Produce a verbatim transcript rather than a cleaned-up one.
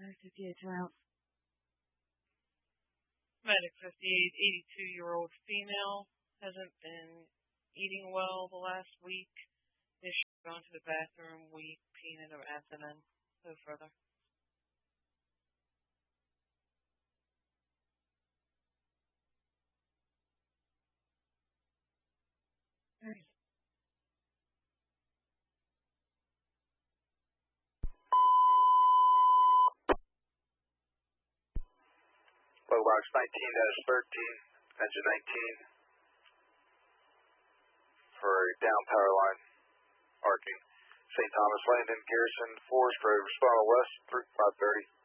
nine fifty-eight route. Medic fifty-eight, eighty-two-year-old female, hasn't been eating well the last week. Is she gone to the bathroom, weak, peeing in her abdomen? No further. Nice. Box nineteen dash thirteen, engine nineteen, for a down power line, arcing Saint Thomas Landing, Garrison, Forest Road, respond west, five thirty.